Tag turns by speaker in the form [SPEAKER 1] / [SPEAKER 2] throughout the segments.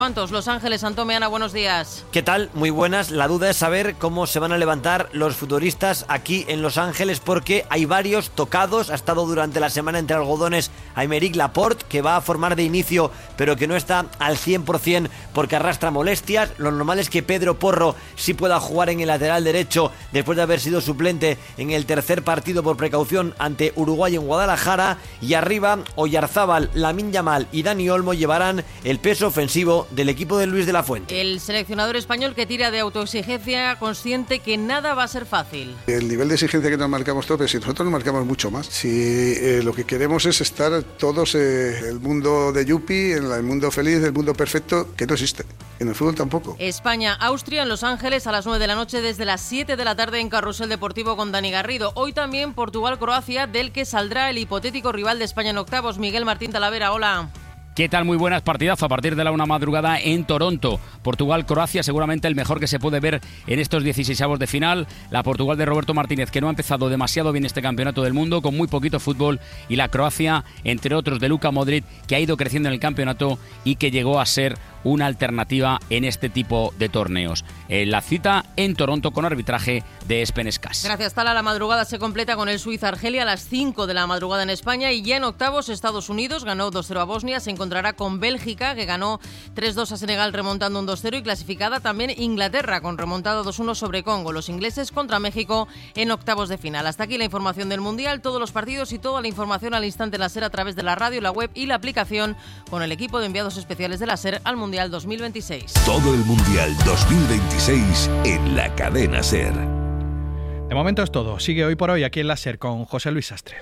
[SPEAKER 1] ¿Cuántos? Los Ángeles, Santomeana, buenos días.
[SPEAKER 2] ¿Qué tal? Muy buenas. La duda es saber cómo se van a levantar los futbolistas aquí en Los Ángeles, porque hay varios tocados. Ha estado durante la semana entre algodones Aymeric Laporte, que va a formar de inicio, pero que no está al 100% porque arrastra molestias. Lo normal es que Pedro Porro sí pueda jugar en el lateral derecho después de haber sido suplente en el tercer partido por precaución ante Uruguay en Guadalajara. Y arriba, Oyarzábal, Lamine Yamal y Dani Olmo llevarán el peso ofensivo del equipo de Luis de la Fuente.
[SPEAKER 1] El seleccionador español que tira de autoexigencia, consciente que nada va a ser fácil.
[SPEAKER 3] El nivel de exigencia que nos marcamos todos, pero si nosotros nos marcamos mucho más. Si lo que queremos es estar todos el mundo de Yupi, en el mundo feliz, el mundo perfecto, que no existe. En el fútbol tampoco.
[SPEAKER 1] España-Austria en Los Ángeles a las 9 de la noche, desde las 7 de la tarde en Carrusel Deportivo con Dani Garrido. Hoy también Portugal-Croacia, del que saldrá el hipotético rival de España en octavos. Miguel Martín Talavera, hola.
[SPEAKER 4] ¿Qué tal? Muy buenas, partidazo a partir de la 1 madrugada en Toronto. Portugal-Croacia, seguramente el mejor que se puede ver en estos 16avos de final. La Portugal de Roberto Martínez, que no ha empezado demasiado bien este campeonato del mundo, con muy poquito fútbol. Y la Croacia, entre otros, de Luka Modric, que ha ido creciendo en el campeonato y que llegó a ser una alternativa en este tipo de torneos. La cita en Toronto con arbitraje de Espen Skas.
[SPEAKER 1] Gracias, Tala. La madrugada se completa con el Suiza-Argelia a las 5 de la madrugada en España, y ya en octavos Estados Unidos ganó 2-0 a Bosnia, se encontrará con Bélgica, que ganó 3-2 a Senegal remontando un 2-0, y clasificada también Inglaterra con remontada 2-1 sobre Congo. Los ingleses contra México en octavos de final. Hasta aquí la información del Mundial, todos los partidos y toda la información al instante en la SER a través de la radio, la web y la aplicación, con el equipo de enviados especiales de la SER al Mundial 2026.
[SPEAKER 5] Todo el Mundial 2026 en la cadena SER.
[SPEAKER 6] De momento es todo. Sigue Hoy por Hoy aquí en la SER con José Luis Sastre.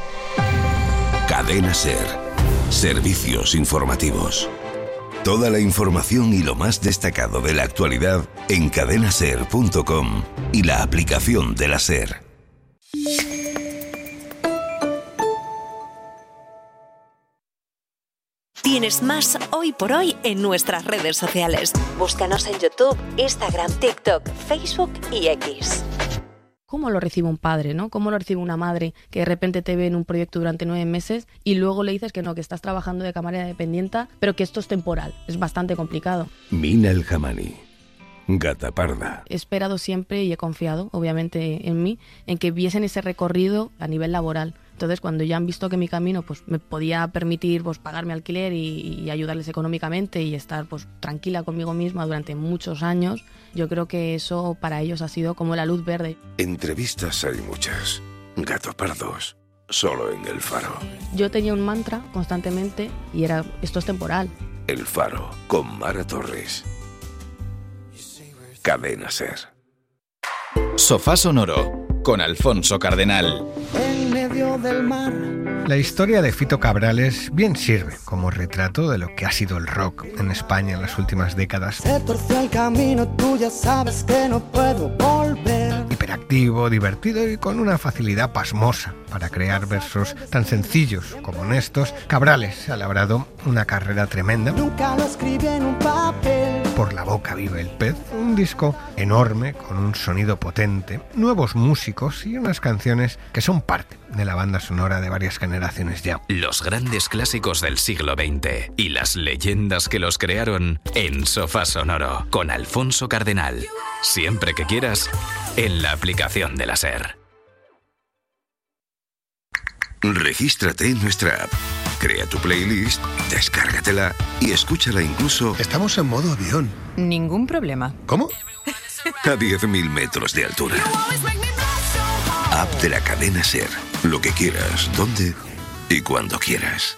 [SPEAKER 5] Cadena SER. Servicios informativos. Toda la información y lo más destacado de la actualidad en cadenaser.com y la aplicación de la SER.
[SPEAKER 7] Tienes más Hoy por Hoy en nuestras redes sociales. Búscanos en YouTube, Instagram, TikTok, Facebook y X.
[SPEAKER 8] ¿Cómo lo recibe un padre, no? ¿Cómo lo recibe una madre que de repente te ve en un proyecto durante 9 meses y luego le dices que no, que estás trabajando de camarera dependiente, pero que esto es temporal? Es bastante complicado.
[SPEAKER 5] Mina El Hamani, Gata Parda.
[SPEAKER 8] He esperado siempre y he confiado, obviamente, en mí, en que viesen ese recorrido a nivel laboral. Entonces, cuando ya han visto que mi camino pues me podía permitir pues pagar mi alquiler y ayudarles económicamente y estar pues tranquila conmigo misma durante muchos años, yo creo que eso para ellos ha sido como la luz verde.
[SPEAKER 5] Entrevistas hay muchas. Gato Pardos, solo en El Faro.
[SPEAKER 8] Yo tenía un mantra constantemente y era: esto es temporal.
[SPEAKER 5] El Faro, con Mara Torres. Cadena SER.
[SPEAKER 9] Sofá Sonoro, con Alfonso Cardenal.
[SPEAKER 10] En medio del mar.
[SPEAKER 11] La historia de Fito Cabrales bien sirve como retrato de lo que ha sido el rock en España en las últimas décadas.
[SPEAKER 10] Se torció el camino, tú ya sabes que no puedo volver.
[SPEAKER 11] Hiperactivo, divertido y con una facilidad pasmosa para crear versos tan sencillos como honestos, Cabrales ha labrado una carrera tremenda.
[SPEAKER 10] Nunca lo escribí en un papel.
[SPEAKER 11] Por la boca vive el pez, un disco enorme con un sonido potente, nuevos músicos y unas canciones que son parte de la banda sonora de varias generaciones ya.
[SPEAKER 9] Los grandes clásicos del siglo XX y las leyendas que los crearon en Sofá Sonoro con Alfonso Cardenal. Siempre que quieras, en la aplicación de la SER.
[SPEAKER 5] Regístrate en nuestra app. Crea tu playlist, descárgatela y escúchala incluso...
[SPEAKER 11] Estamos en modo avión.
[SPEAKER 12] Ningún problema.
[SPEAKER 11] ¿Cómo?
[SPEAKER 5] A 10.000 metros de altura. App de la cadena SER. Lo que quieras, donde y cuando quieras.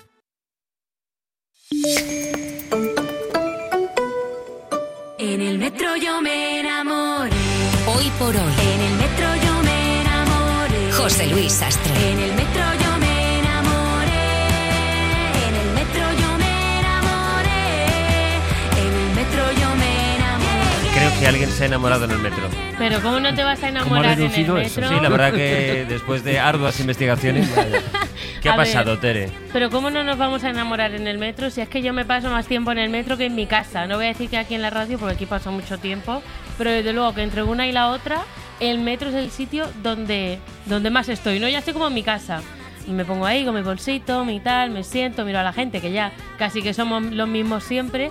[SPEAKER 13] En el metro yo me enamoré.
[SPEAKER 7] Hoy por Hoy.
[SPEAKER 13] En el metro yo me enamoré.
[SPEAKER 7] José Luis Sastre.
[SPEAKER 13] En el metro yo me enamoré. En el metro yo me enamoré. En el metro yo me enamoré.
[SPEAKER 2] Creo que alguien se ha enamorado en el metro.
[SPEAKER 14] Pero ¿cómo no te vas a enamorar en el metro?
[SPEAKER 2] Eso? Sí, la verdad que después de arduas investigaciones... ¿Qué ha pasado, Tere?
[SPEAKER 14] Pero ¿cómo no nos vamos a enamorar en el metro? Si es que yo me paso más tiempo en el metro que en mi casa. No voy a decir que aquí en la radio, porque aquí paso mucho tiempo, pero desde luego que entre una y la otra, el metro es el sitio donde más estoy, ¿no? Ya estoy como en mi casa. Y me pongo ahí con mi bolsito, mi tal, me siento, miro a la gente, que ya casi que somos los mismos siempre.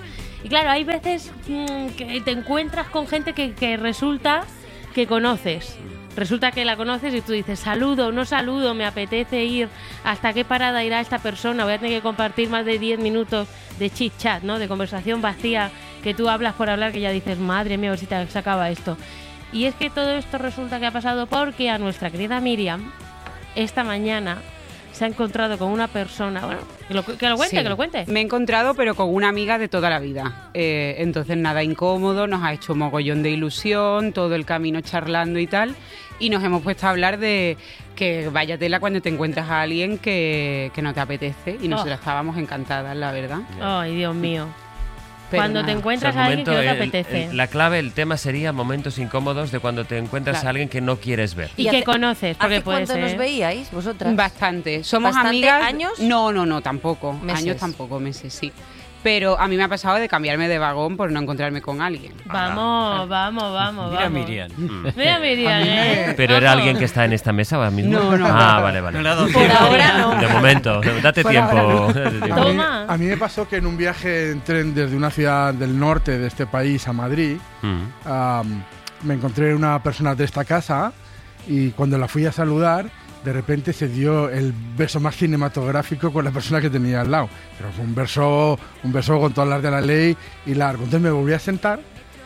[SPEAKER 14] Y claro, hay veces que te encuentras con gente que resulta que conoces. Resulta que la conoces y tú dices, saludo, no saludo, me apetece ir, ¿hasta qué parada irá esta persona? Voy a tener que compartir más de 10 minutos de chit-chat, ¿no? De conversación vacía, que tú hablas por hablar, que ya dices, madre mía, a ver si se acaba esto. Y es que todo esto resulta que ha pasado porque a nuestra querida Miriam, esta mañana, se ha encontrado con una persona, bueno, que lo cuente.
[SPEAKER 12] Me he encontrado, pero con una amiga de toda la vida. Entonces nada incómodo, nos ha hecho mogollón de ilusión, todo el camino charlando y tal. Y nos hemos puesto a hablar de que vaya tela cuando te encuentras a alguien que no te apetece. Y nosotras estábamos encantadas, la verdad.
[SPEAKER 14] Ay, Dios mío.
[SPEAKER 12] Pero
[SPEAKER 14] cuando
[SPEAKER 12] nada.
[SPEAKER 14] te encuentras a alguien que no te apetece.
[SPEAKER 15] La clave, el tema sería momentos incómodos de cuando te encuentras
[SPEAKER 12] Claro.
[SPEAKER 15] a alguien que no quieres ver.
[SPEAKER 14] Y que conoces, porque
[SPEAKER 16] ¿Hace
[SPEAKER 14] puede
[SPEAKER 16] cuánto
[SPEAKER 14] ser.
[SPEAKER 16] nos veíais vosotras?
[SPEAKER 12] Bastante. Somos
[SPEAKER 16] ¿Bastante
[SPEAKER 12] amigas.
[SPEAKER 16] años?
[SPEAKER 12] No, tampoco.
[SPEAKER 16] Meses.
[SPEAKER 12] Años tampoco, meses, sí. Pero a mí me ha pasado de cambiarme de vagón por no encontrarme con alguien.
[SPEAKER 14] Vamos.
[SPEAKER 4] Mira Miriam.
[SPEAKER 14] Mira Miriam,
[SPEAKER 15] ¿Pero era alguien que está en esta mesa ahora mismo?
[SPEAKER 12] No.
[SPEAKER 15] Ah, vale.
[SPEAKER 16] Por ahora no.
[SPEAKER 15] De momento, date
[SPEAKER 12] Por
[SPEAKER 15] tiempo.
[SPEAKER 12] ahora no.
[SPEAKER 14] Toma.
[SPEAKER 3] A mí me pasó que en un viaje en tren desde una ciudad del norte de este país a Madrid, me encontré una persona de esta casa y cuando la fui a saludar, de repente se dio el beso más cinematográfico con la persona que tenía al lado. Pero fue un beso con todas las de la ley y largo. Entonces me volví a sentar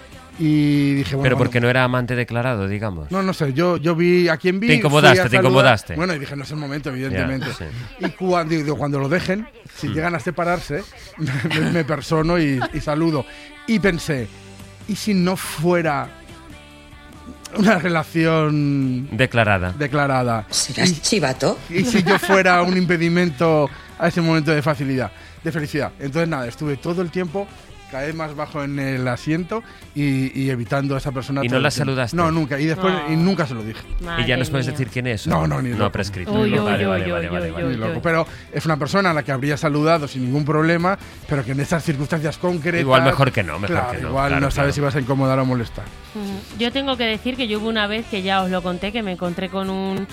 [SPEAKER 3] y dije, bueno...
[SPEAKER 15] Pero porque no era amante declarado, digamos.
[SPEAKER 3] No sé, yo vi a quién vi...
[SPEAKER 15] Te incomodaste.
[SPEAKER 3] Bueno, y dije, no es el momento, evidentemente.
[SPEAKER 15] Ya, sí.
[SPEAKER 3] Y cuando lo dejen, si llegan a separarse, me persono y saludo. Y pensé, ¿y si no fuera una relación declarada?
[SPEAKER 16] ¿Serás chivato?
[SPEAKER 3] ¿Y si yo fuera un impedimento a ese momento de felicidad? Entonces nada, estuve todo el tiempo cada vez más bajo en el asiento y evitando a esa persona.
[SPEAKER 15] ¿Y no la saludaste?
[SPEAKER 3] No, nunca. Y después y nunca se lo dije.
[SPEAKER 15] ¿Y ya nos puedes decir quién es?
[SPEAKER 3] No, ni
[SPEAKER 15] no
[SPEAKER 3] loco.
[SPEAKER 15] ha prescrito.
[SPEAKER 3] Ni loco. Pero es una persona a la que habría saludado sin ningún problema, pero que en estas circunstancias concretas...
[SPEAKER 15] Igual mejor que no,
[SPEAKER 3] Igual no sabes si vas a incomodar o molestar.
[SPEAKER 14] Yo tengo que decir que yo hubo una vez que ya os lo conté, que me encontré con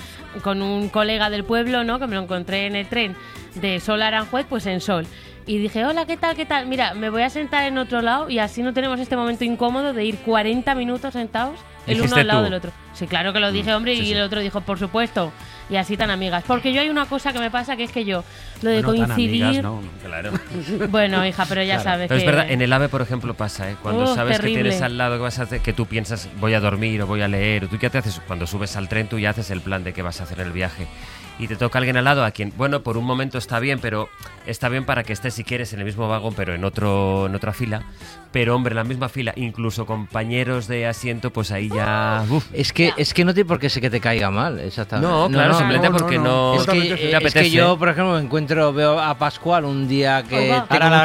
[SPEAKER 14] un colega del pueblo, ¿no? Que me lo encontré en el tren de Sol a Aranjuez, pues en Sol. Y dije, hola, ¿qué tal? Mira, me voy a sentar en otro lado y así no tenemos este momento incómodo de ir 40 minutos sentados el uno al lado del otro. Sí, claro que lo dije, hombre, y el otro dijo, por supuesto. Y así tan amigas. Porque yo hay una cosa que me pasa, que es que yo, lo de coincidir...
[SPEAKER 15] Tan amigas, ¿no? Claro.
[SPEAKER 14] Bueno, hija, pero ya sabes
[SPEAKER 15] pero
[SPEAKER 14] que...
[SPEAKER 15] es verdad, en el AVE, por ejemplo, pasa, ¿eh? Cuando sabes
[SPEAKER 14] terrible.
[SPEAKER 15] que tienes al lado que vas a hacer, que tú piensas, voy a dormir o voy a leer, o tú qué te haces, cuando subes al tren, tú ya haces el plan de qué vas a hacer en el viaje. Y te toca alguien al lado a quien, bueno, por un momento está bien, pero está bien para que estés, si quieres, en el mismo vagón, pero en otra fila. Pero, hombre, en la misma fila, incluso compañeros de asiento, pues ahí ya...
[SPEAKER 17] Es que no tiene por qué ser que te caiga mal, exactamente.
[SPEAKER 15] No, claro, simplemente porque no
[SPEAKER 17] es
[SPEAKER 15] te apetece.
[SPEAKER 17] Es que yo, por ejemplo, veo a Pascual un día que...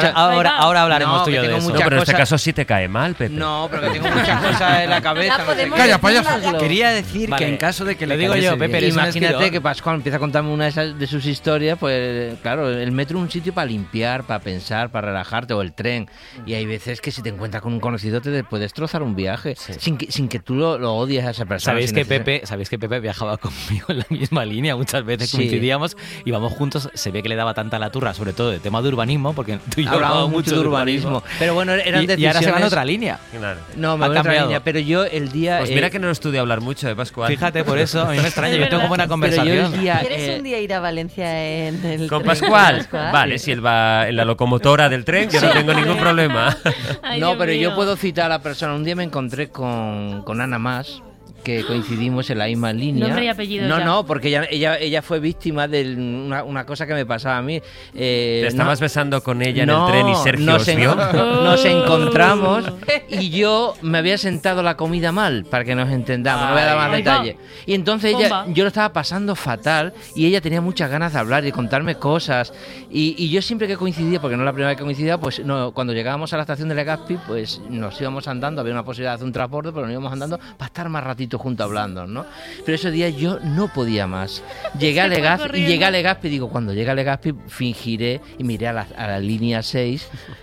[SPEAKER 4] Ahora hablaremos tú y yo de eso.
[SPEAKER 15] No, pero en este caso sí te cae mal, Pepe.
[SPEAKER 17] No, pero que tengo muchas cosas en la cabeza.
[SPEAKER 3] Calla, payaso.
[SPEAKER 4] Quería decir que en caso de que le digo yo, Pepe,
[SPEAKER 17] imagínate que Pascual empieza a contarme una de sus historias, pues claro, el metro es un sitio para limpiar, para pensar, para relajarte, o el tren. Y hay veces que si te encuentras con un conocido te puede destrozar un viaje sin que tú lo odies a esa persona.
[SPEAKER 4] ¿Sabéis que Pepe viajaba conmigo en la misma línea? Muchas veces coincidíamos, íbamos juntos, se ve que le daba tanta la turra, sobre todo de tema de urbanismo, porque tú y yo
[SPEAKER 17] hablábamos mucho de urbanismo. Pero bueno, eran decisiones...
[SPEAKER 4] Y ahora se va en otra línea.
[SPEAKER 15] Claro.
[SPEAKER 17] No, me voy en otra línea, pero yo el día...
[SPEAKER 15] Pues mira que no estudio hablar mucho de Pascual.
[SPEAKER 4] Fíjate, por eso, a mí me extraña, yo tengo buena conversación.
[SPEAKER 16] ¿Quieres un día ir a Valencia en el
[SPEAKER 15] con
[SPEAKER 16] tren
[SPEAKER 15] Pascual? Vale, si él va en la locomotora del tren, yo no tengo ningún problema.
[SPEAKER 17] No, pero yo puedo citar a la persona. Un día me encontré con Ana Mas, que coincidimos en la misma línea.
[SPEAKER 14] Nombre y apellido.
[SPEAKER 17] No, porque ella fue víctima de una cosa que me pasaba a mí.
[SPEAKER 15] ¿Te estabas besando con ella en el tren y Sergio os vio?
[SPEAKER 17] Nos encontramos y yo me había sentado la comida mal, para que nos entendamos, no voy a dar más detalle. Y entonces yo lo estaba pasando fatal y ella tenía muchas ganas de hablar y de contarme cosas. Y yo siempre que coincidía, porque no es la primera vez que coincidía, pues cuando llegábamos a la estación de Legazpi, pues nos íbamos andando, había una posibilidad de hacer un transporte, pero nos íbamos andando para estar más ratito juntos hablando, ¿no? Pero ese día yo no podía más. Llegué a Legazpi y digo, cuando llegue a Legazpi fingiré y miré a la línea 6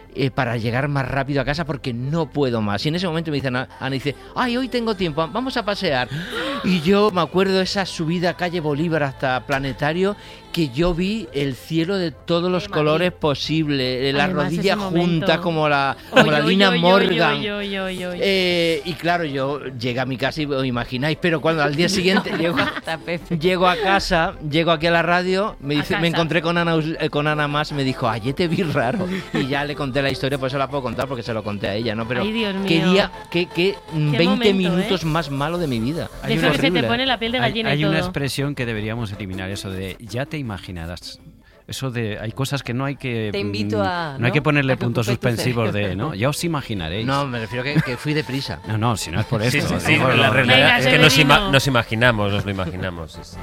[SPEAKER 17] para llegar más rápido a casa porque no puedo más. Y en ese momento me dice Ana, dice, ay, hoy tengo tiempo, vamos a pasear. Y yo me acuerdo de esa subida a calle Bolívar hasta Planetario, que yo vi el cielo de todos los colores posibles, las rodillas juntas como la Lina Morgan. Y claro, yo llegué a mi casa y os imagináis, pero cuando al día siguiente llego a casa, llego aquí a la radio, me encontré con Ana Más, me dijo, ayer te vi raro. Y ya le conté la historia, por eso la puedo contar porque se lo conté a ella, ¿no? Pero
[SPEAKER 14] ay, Dios mío.
[SPEAKER 17] qué día, qué 20
[SPEAKER 14] momento,
[SPEAKER 17] minutos más malo de mi vida.
[SPEAKER 14] De eso que se te pone la piel de gallina
[SPEAKER 18] hay
[SPEAKER 14] y todo.
[SPEAKER 18] una expresión que deberíamos eliminar, eso de ya te imaginarás. Eso de hay cosas que no hay que
[SPEAKER 16] te invito a
[SPEAKER 18] no hay que ponerle
[SPEAKER 16] a que
[SPEAKER 18] puntos
[SPEAKER 16] ocupes tu
[SPEAKER 18] suspensivos
[SPEAKER 16] cerebro.
[SPEAKER 18] de, ¿no? Ya os imaginaréis.
[SPEAKER 17] No, me refiero que fui deprisa.
[SPEAKER 18] No, si no es por eso.
[SPEAKER 15] Sí, la realidad es que nos imaginamos. Sí, sí.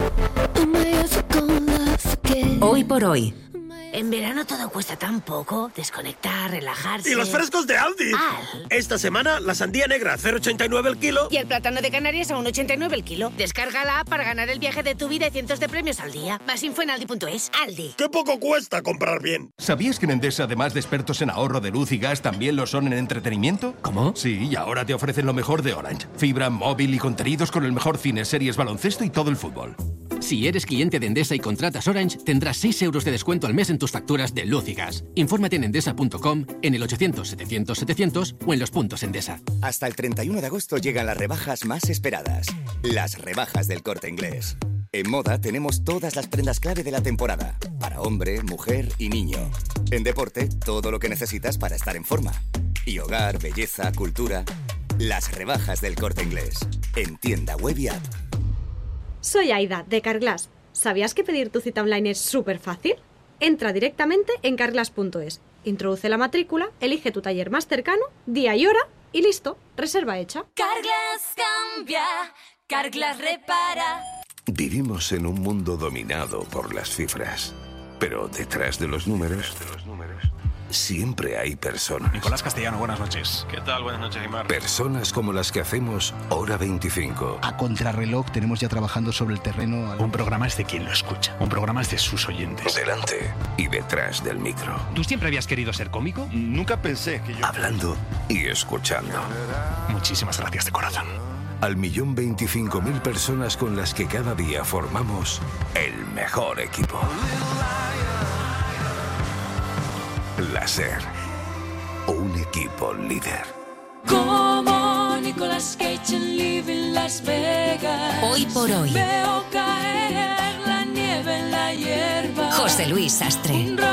[SPEAKER 7] Hoy por hoy.
[SPEAKER 19] En verano todo cuesta tan poco. Desconectar, relajarse.
[SPEAKER 20] ¿Y los frescos de Aldi? Esta semana la sandía negra a 0,89 el kilo.
[SPEAKER 19] Y el plátano de Canarias a 1,89 el kilo. Descarga la app para ganar el viaje de tu vida y cientos de premios al día. Más info en aldi.es. Aldi.
[SPEAKER 20] ¡Qué poco cuesta comprar bien!
[SPEAKER 21] ¿Sabías que en Endesa, además de expertos en ahorro de luz y gas, también lo son en entretenimiento?
[SPEAKER 20] ¿Cómo?
[SPEAKER 21] Sí, y ahora te ofrecen lo mejor de Orange. Fibra, móvil y contenidos con el mejor cine, series, baloncesto y todo el fútbol.
[SPEAKER 22] Si eres cliente de Endesa y contratas Orange, tendrás 6 euros de descuento al mes en tus facturas de luz y gas. Infórmate en endesa.com, en el 800-700-700 o en los puntos Endesa.
[SPEAKER 23] Hasta el 31 de agosto llegan las rebajas más esperadas. Las rebajas del Corte Inglés. En moda tenemos todas las prendas clave de la temporada. Para hombre, mujer y niño. En deporte, todo lo que necesitas para estar en forma. Y hogar, belleza, cultura. Las rebajas del Corte Inglés. En tienda web y app.
[SPEAKER 24] Soy Aida, de Carglass. ¿Sabías que pedir tu cita online es súper fácil? Entra directamente en carglass.es, introduce la matrícula, elige tu taller más cercano, día y hora y listo, reserva hecha.
[SPEAKER 13] Carglass cambia, Carglass repara.
[SPEAKER 5] Vivimos en un mundo dominado por las cifras, pero detrás de los números siempre hay personas.
[SPEAKER 25] Nicolás Castellano, buenas noches. ¿Qué tal? Buenas noches, Imar.
[SPEAKER 5] Personas como las que hacemos Hora 25.
[SPEAKER 26] A contrarreloj tenemos ya trabajando sobre el terreno.
[SPEAKER 25] Un programa es de quien lo escucha. Un programa es de sus oyentes.
[SPEAKER 5] Delante y detrás del micro.
[SPEAKER 25] ¿Tú siempre habías querido ser cómico? Nunca pensé que yo...
[SPEAKER 5] Hablando y escuchando.
[SPEAKER 25] Muchísimas gracias de corazón.
[SPEAKER 5] Al 1.025.000 personas con las que cada día formamos el mejor equipo. La SER, un equipo líder.
[SPEAKER 13] Como Nicolas Cage en Living Las Vegas.
[SPEAKER 7] Hoy por hoy.
[SPEAKER 13] Veo caer la nieve en la hierba.
[SPEAKER 7] José Luis Sastre.